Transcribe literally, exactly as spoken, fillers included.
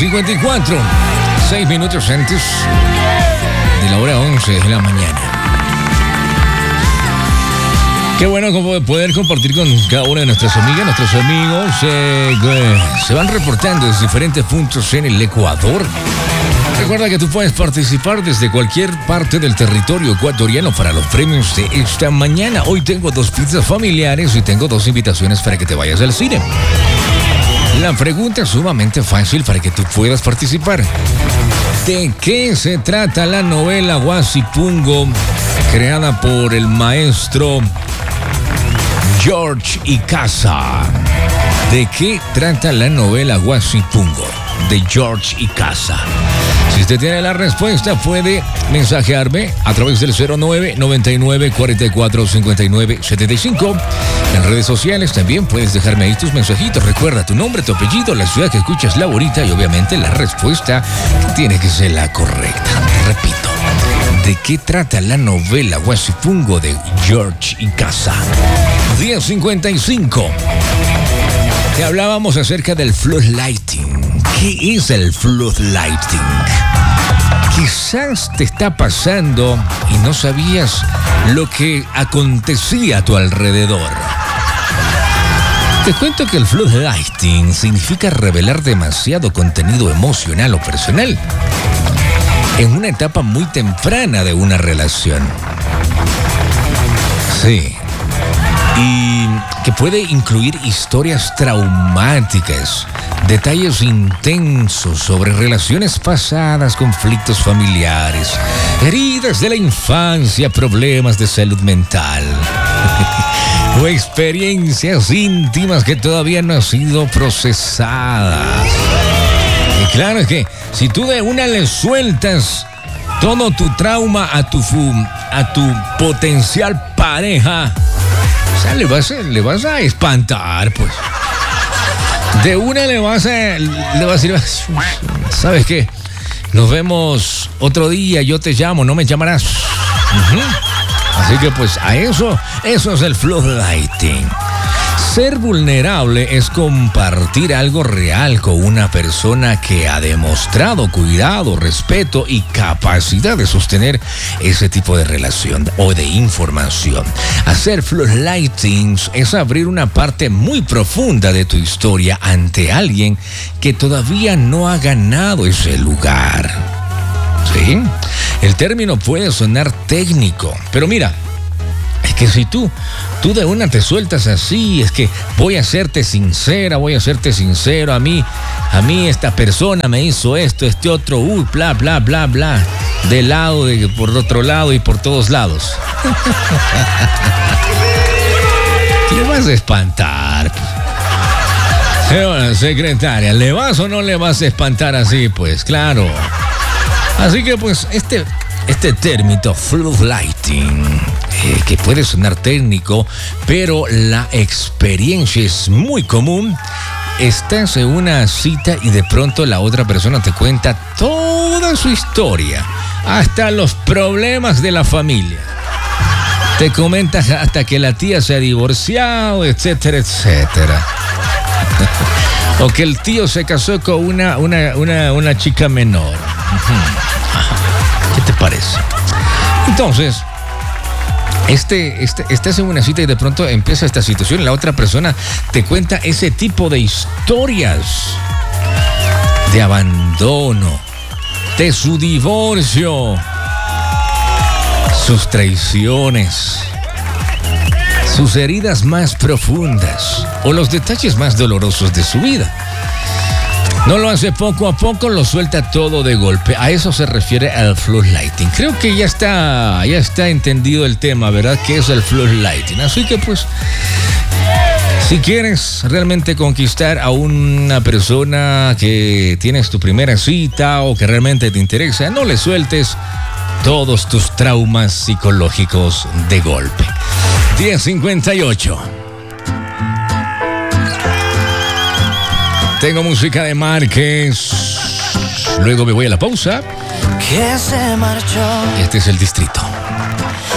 cincuenta y cuatro. Seis minutos antes de la hora once de la mañana. Qué bueno poder compartir con cada una de nuestras amigas, nuestros amigos. Eh, se van reportando desde diferentes puntos en el Ecuador. Recuerda que tú puedes participar desde cualquier parte del territorio ecuatoriano para los premios de esta mañana. Hoy tengo dos pizzas familiares y tengo dos invitaciones para que te vayas al cine. La pregunta es sumamente fácil para que tú puedas participar. ¿De qué se trata la novela Huasipungo, creada por el maestro George Icaza? ¿De qué trata la novela Huasipungo de George Icaza? Si usted tiene la respuesta, puede mensajearme a través del cero nueve noventa y nueve cuarenta y cuatro cincuenta y nueve setenta y cinco. En redes sociales también puedes dejarme ahí tus mensajitos. Recuerda tu nombre, tu apellido, la ciudad que escuchas la bonita y obviamente la respuesta que tiene que ser la correcta. Repito, ¿de qué trata la novela Huasipungo de George Icaza? diez cincuenta y cinco. Te hablábamos acerca del floodlighting. ¿Qué es el floodlighting? Quizás te está pasando y no sabías lo que acontecía a tu alrededor. Te cuento que el floodlighting significa revelar demasiado contenido emocional o personal en una etapa muy temprana de una relación. Sí. Y que puede incluir historias traumáticas, detalles intensos sobre relaciones pasadas, conflictos familiares, heridas de la infancia, problemas de salud mental o experiencias íntimas que todavía no han sido procesadas. Y claro que si tú de una le sueltas todo tu trauma a tu, a tu potencial pareja, o sea, le vas, a, le vas a espantar, pues. De una le vas a, le vas a decir, ¿sabes qué? Nos vemos otro día, yo te llamo, no me llamarás. Uh-huh. Así que pues a eso, eso es el floodlighting. Ser vulnerable es compartir algo real con una persona que ha demostrado cuidado, respeto y capacidad de sostener ese tipo de relación o de información. Hacer floodlighting es abrir una parte muy profunda de tu historia ante alguien que todavía no ha ganado ese lugar. ¿Sí? El término puede sonar técnico, pero mira, es que si tú, tú de una te sueltas así, es que voy a serte sincera, voy a serte sincero, a mí, a mí esta persona me hizo esto, este otro, uy, bla, bla, bla, bla, de lado, de, por otro lado y por todos lados. Te vas a espantar. Señora secretaria, ¿le vas o no le vas a espantar así? Pues claro. Así que pues este... Este término, floodlighting, eh, que puede sonar técnico, pero la experiencia es muy común. Estás en una cita y de pronto la otra persona te cuenta toda su historia, hasta los problemas de la familia. Te comenta hasta que la tía se ha divorciado, etcétera, etcétera. O que el tío se casó con una, una, una, una chica menor. ¿Qué te parece? Entonces, este, este, estás en una cita y de pronto empieza esta situación y la otra persona te cuenta ese tipo de historias de abandono, de su divorcio, sus traiciones, sus heridas más profundas o los detalles más dolorosos de su vida. No lo hace poco a poco, lo suelta todo de golpe. A eso se refiere al floodlighting. Creo que ya está, ya está entendido el tema, ¿verdad? ¿Qué es el floodlighting? Así que pues, si quieres realmente conquistar a una persona que tienes tu primera cita o que realmente te interesa, no le sueltes todos tus traumas psicológicos de golpe. diez cincuenta y ocho. Tengo música de Márquez. Luego me voy a la pausa. Que se marchó. Este es el distrito.